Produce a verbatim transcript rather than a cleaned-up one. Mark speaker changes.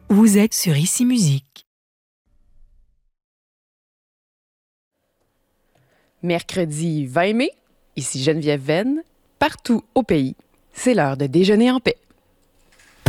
Speaker 1: Vous êtes sur Ici Musique.
Speaker 2: Mercredi vingt mai, ici Geneviève Venn, partout au pays, c'est l'heure de déjeuner en paix.